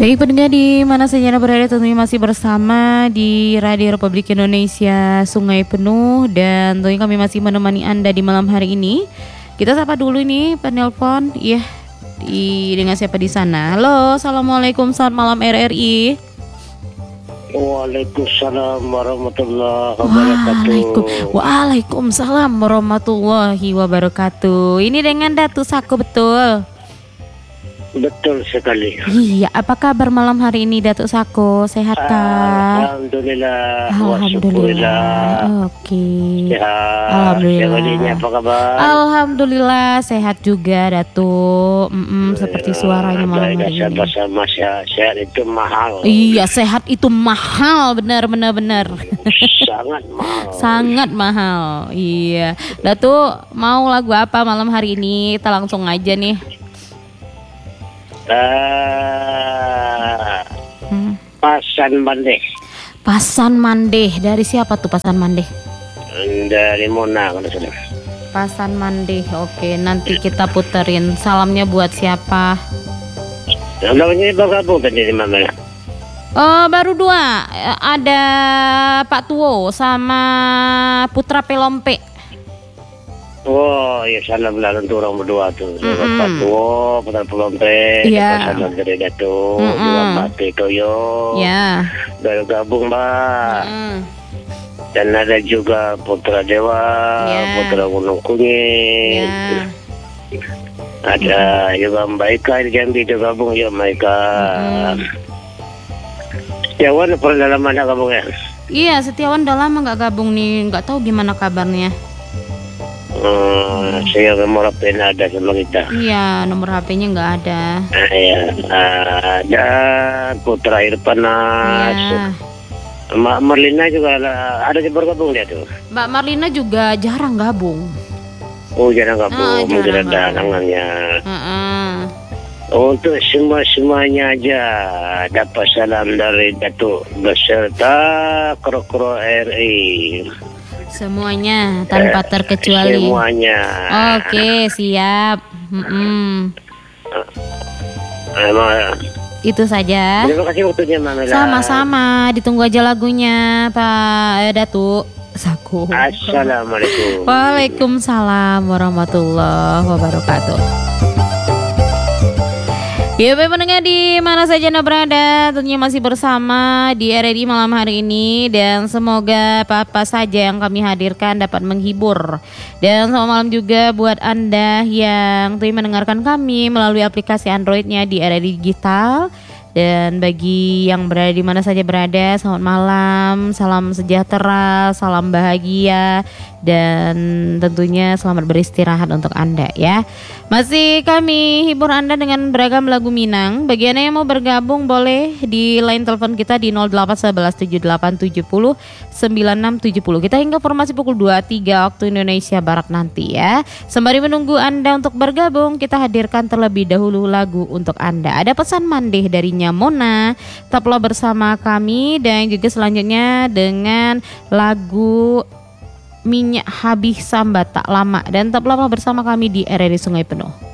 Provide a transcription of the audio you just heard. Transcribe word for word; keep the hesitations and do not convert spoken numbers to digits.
Baik pendengar di mana saja Anda berada, tentunya masih bersama di Radio Republik Indonesia Sungai Penuh. Dan tentunya kami masih menemani Anda di malam hari ini. Kita sapa dulu ini penelpon. Iya, di, dengan siapa di sana? Halo, Assalamualaikum, selamat malam R R I. Waalaikumsalam warahmatullahi wabarakatuh. Waalaikum, Waalaikumsalam warahmatullahi wabarakatuh. Ini dengan Datu Sako, betul? Betul sekali. Iya, apa kabar malam hari ini Datuk Sako? Sehat kah? Alhamdulillah. Alhamdulillah. Oke. Sehat. Alhamdulillah. Ini apa kabar? Alhamdulillah sehat juga Datuk. Mm-mm, seperti suaranya malam hari ini. Sama sehat, sehat itu mahal. Iya, sehat itu mahal, benar benar benar. Sangat mahal. Sangat mahal. Iya. Datuk, mau lagu apa malam hari ini? Kita langsung aja nih. Uh, Hmm. Pasan Mandeh. Pasan Mandeh, dari siapa tuh Pasan Mandeh? Dari Mona kalau sudah. Pasan Mandeh, oke, nanti kita puterin. Salamnya buat siapa? Namanya bergabung tadi di mana? Oh, baru dua. Ada Pak Tuo sama Putra Pelompe. Oh, ya salam lah untuk orang berdua tuh. Mm-mm. Pak Tuo, Putra Pelompe, Iya. salam dari Datuk, Mm-mm. juga Mbak Toyo. Ya. Baru gabung Mbak. Mm. Dan ada juga Putra Dewa, Ya. Putra Gunung Kunyit. Ya. Ada juga Mbak Ika di Jambi juga gabung ya Mbak Ika. Mm-mm. Setiawan pernah dalam mana gabung ya? Iya, Setiawan udah lama nggak gabung nih, nggak tahu gimana kabarnya. Hmm, saya nomor H P ada sama kita. Iya, nomor H P-nya nggak ada. Ah, ya, ada Putra Irpanas. Iya. Mbak Marlina juga ada, ada yang bergabung dia tuh. Mbak Marlina juga jarang gabung. Oh, jarang gabung, Ah, jarang mungkin ada gabung. halangannya. Heeh. Untuk semua-semuanya aja dapat salam dari Datuk beserta kru-kru R I. Semuanya tanpa Eh, terkecuali. Semuanya. Oke, siap. Mm-mm. Emang, Itu saja. terima kasih waktunya Mamela. Sama-sama, ditunggu aja lagunya Pak Datuk Sako. Assalamualaikum. Waalaikumsalam warahmatullahi wabarakatuh. Ya, baik pendengar di mana saja Anda berada, tentunya masih bersama di R R I malam hari ini, dan semoga apa-apa saja yang kami hadirkan dapat menghibur. Dan selamat malam juga buat Anda yang tentunya mendengarkan kami melalui aplikasi Androidnya di R R I Digital. Dan bagi yang berada di mana saja berada, selamat malam, salam sejahtera, salam bahagia, dan tentunya selamat beristirahat untuk Anda ya. Masih kami hibur Anda dengan beragam lagu Minang. Bagi Anda yang mau bergabung boleh di line telepon kita di nol delapan satu satu tujuh delapan tujuh nol sembilan enam tujuh nol. Kita hingga formasi pukul dua puluh tiga waktu Indonesia Barat nanti ya. Sembari menunggu Anda untuk bergabung, kita hadirkan terlebih dahulu lagu untuk Anda. Ada pesan mandeh dari Mona, tetaplah bersama kami, dan juga selanjutnya dengan lagu Minyak Habis Sambat Tak Lama, dan tetaplah bersama kami di R R I Sungai Penuh.